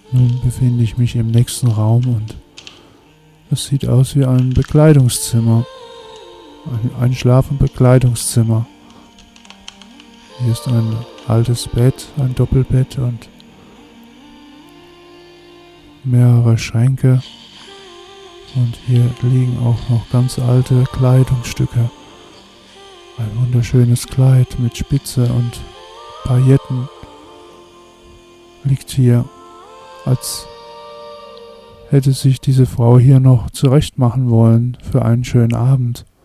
Nun befinde ich mich im nächsten Raum und es sieht aus wie ein Bekleidungszimmer. Ein Schlaf- und Bekleidungszimmer. Hier ist ein altes Bett, ein Doppelbett und mehrere Schränke. Und hier liegen auch noch ganz alte Kleidungsstücke. Ein wunderschönes Kleid mit Spitze und Pailletten liegt hier, als hätte sich diese Frau hier noch zurecht machen wollen für einen schönen Abend.